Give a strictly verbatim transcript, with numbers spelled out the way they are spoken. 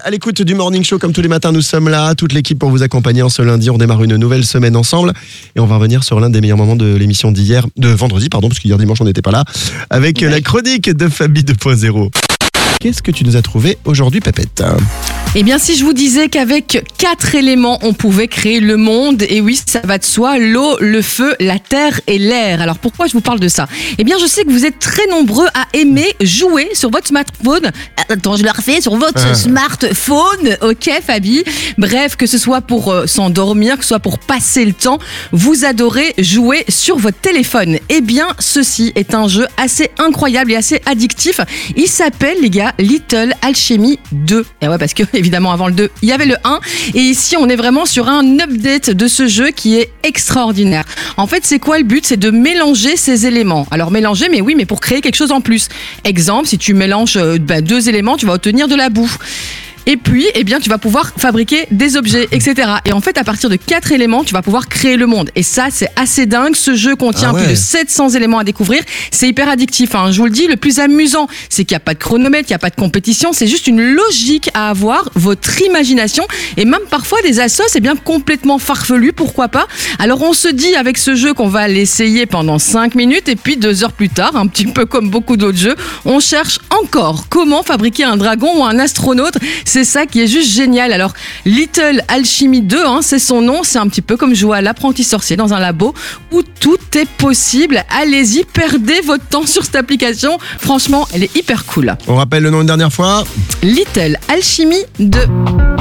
à l'écoute du Morning Show. Comme tous les matins, nous sommes là, toute l'équipe pour vous accompagner en ce lundi. On démarre une nouvelle semaine ensemble et on va revenir sur l'un des meilleurs moments de l'émission d'hier, de vendredi, pardon, parce qu'hier dimanche on n'était pas là, avec ouais. la chronique de Fabi deux point zéro. Qu'est-ce que tu nous as trouvé aujourd'hui, Pépette ? Eh bien, si je vous disais qu'avec quatre éléments, on pouvait créer le monde, et oui, ça va de soi, l'eau, le feu, la terre et l'air. Alors, pourquoi je vous parle de ça ? Eh bien, je sais que vous êtes très nombreux à aimer jouer sur votre smartphone. Attends, je le refais, sur votre ah. smartphone. Ok, Fabi. Bref, que ce soit pour euh, s'endormir, que ce soit pour passer le temps, vous adorez jouer sur votre téléphone. Eh bien, ceci est un jeu assez incroyable et assez addictif. Il s'appelle, les gars, Little Alchemy deux. Et ouais, parce que évidemment, avant le deux, il y avait le un. Et ici, on est vraiment sur un update de ce jeu qui est extraordinaire. En fait, c'est quoi le but ? C'est de mélanger ces éléments. Alors, mélanger, mais oui, mais pour créer quelque chose en plus. Exemple, si tu mélanges euh, bah, deux éléments, tu vas obtenir de la boue. Et puis, eh bien, tu vas pouvoir fabriquer des objets, et cetera. Et en fait, à partir de quatre éléments, tu vas pouvoir créer le monde. Et ça, c'est assez dingue. Ce jeu contient ah ouais. plus de sept cents éléments à découvrir. C'est hyper addictif, hein. Je vous le dis, le plus amusant, c'est qu'il n'y a pas de chronomètre, il n'y a pas de compétition. C'est juste une logique à avoir, votre imagination. Et même parfois, des assos, c'est bien complètement farfelu, pourquoi pas. Alors, on se dit avec ce jeu qu'on va l'essayer pendant cinq minutes. Et puis, deux heures plus tard, un petit peu comme beaucoup d'autres jeux, on cherche encore comment fabriquer un dragon ou un astronaute. C'est ça qui est juste génial. Alors, Little Alchemy deux, hein, c'est son nom. C'est un petit peu comme jouer à l'apprenti sorcier dans un labo où tout est possible. Allez-y, perdez votre temps sur cette application. Franchement, elle est hyper cool. On rappelle le nom une dernière fois. Little Alchemy deux.